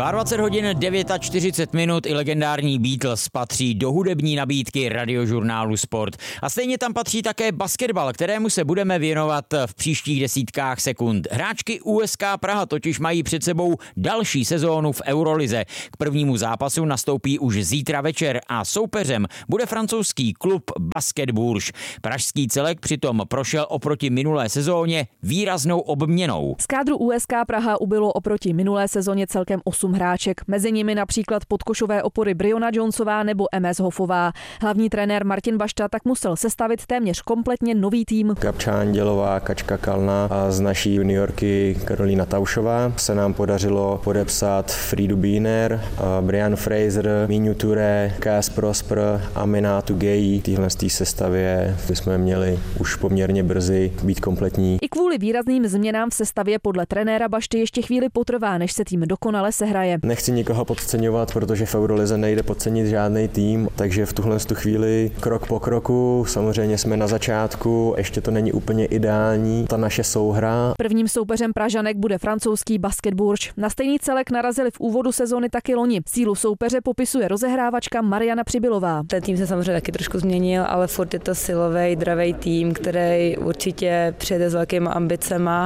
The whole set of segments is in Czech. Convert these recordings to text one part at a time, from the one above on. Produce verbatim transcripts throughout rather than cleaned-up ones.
dvacet dva hodin čtyřicet devět minut i legendární Beatles patří do hudební nabídky radiožurnálu Sport. A stejně tam patří také basketbal, kterému se budeme věnovat v příštích desítkách sekund. Hráčky U S K Praha totiž mají před sebou další sezónu v Eurolize. K prvnímu zápasu nastoupí už zítra večer a soupeřem bude francouzský klub Basket Bourges. Pražský celek přitom prošel oproti minulé sezóně výraznou obměnou. Z kádru U S K Praha ubylo oproti minulé sezóně celkem osm hráček. Mezi nimi například podkošové opory Briona Jonesová nebo M S Hoffová. Hlavní trenér Martin Bašta tak musel sestavit téměř kompletně nový tým. Gabča Andělová, Kačka Kalna a z naší juniorky Karolína Taušová se nám podařilo podepsat Fridu Biener, Brian Fraser, Míňu Touré, Cas Prosper a Minatu Geji. V téhle sestavě jsme měli už poměrně brzy být kompletní. I kvůli výrazným změnám v sestavě podle trenéra Bašty ještě chvíli potrvá, než se tým dokonale sehraje. Nechci nikoho podceňovat, protože v Eurolize nejde podcenit žádný tým, takže v tuhle chvíli krok po kroku, samozřejmě jsme na začátku, ještě to není úplně ideální, ta naše souhra. Prvním soupeřem Pražanek bude francouzský Basket Bourges. Na stejný celek narazili v úvodu sezony taky loni. Sílu soupeře popisuje rozehrávačka Mariana Přibylová. Ten tým se samozřejmě taky trošku změnil, ale furt je to silový, dravý tým, který určitě přijede s velkýma ambicema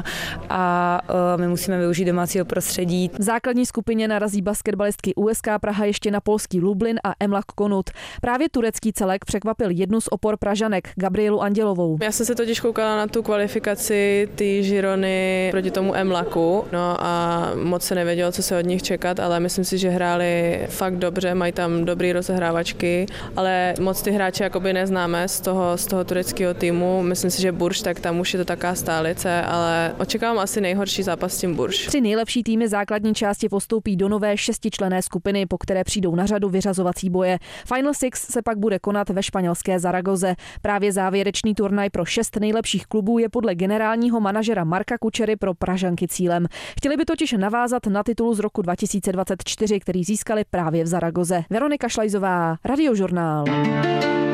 a uh, my musíme využít domácího prostředí. V základní skupině narazí basketbalistky U S K Praha ještě na polský Lublin a Emlak Konut. Právě turecký celek překvapil jednu z opor Pražanek, Gabrielu Andělovou. Já jsem se totiž koukala na tu kvalifikaci ty Žirony proti tomu Emlaku, no a moc se nevědělo, co se od nich čekat, ale myslím si, že hráli fakt dobře, mají tam dobrý rozehrávačky, ale moc ty hráče jakoby neznáme z toho, z toho tureckého týmu. Myslím si, že Bourges, tak tam už je to taká stálice, ale očekávám asi nejhorší zápas s tím Bourges. Tři nejlepší týmy základní části postoupí do nové šestičlenné skupiny, po které přijdou na řadu vyřazovací boje. Final Six se pak bude konat ve španělské Zaragoze. Právě závěrečný turnaj pro šest nejlepších klubů je podle generálního manažera Marka Kučery pro Pražanky cílem. Chtěli by totiž navázat na titul z roku dva tisíce dvacet čtyři, který získali právě v Zaragoze. Veronika Šlajzová, Radiožurnál.